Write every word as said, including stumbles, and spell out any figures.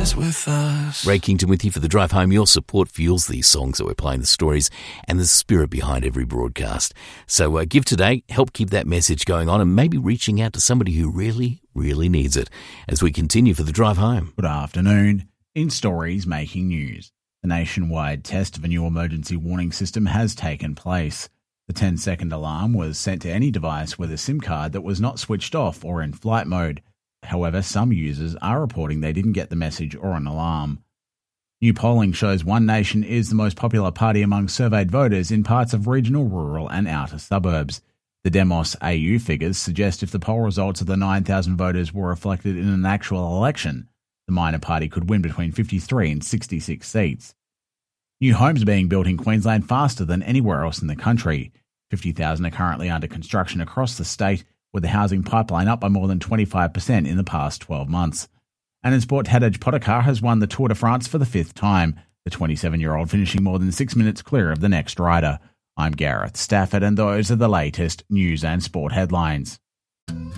is with us. Ray Kington with you for the drive home. Your support fuels these songs that we're playing, the stories and the spirit behind every broadcast. So uh, give today, help keep that message going on, and maybe reaching out to somebody who really, really needs it as we continue for the drive home. Good afternoon. In stories making news, the nationwide test of a new emergency warning system has taken place. The ten-second alarm was sent to any device with a SIM card that was not switched off or in flight mode. However, some users are reporting they didn't get the message or an alarm. New polling shows One Nation is the most popular party among surveyed voters in parts of regional, rural and outer suburbs. The Demos A U figures suggest if the poll results of the nine thousand voters were reflected in an actual election, the minor party could win between fifty-three and sixty-six seats. New homes are being built in Queensland faster than anywhere else in the country. fifty thousand are currently under construction across the state, with the housing pipeline up by more than twenty-five percent in the past twelve months. And in sport, Tadej Pogačar has won the Tour de France for the fifth time, the twenty-seven-year-old finishing more than six minutes clear of the next rider. I'm Gareth Stafford, and those are the latest news and sport headlines.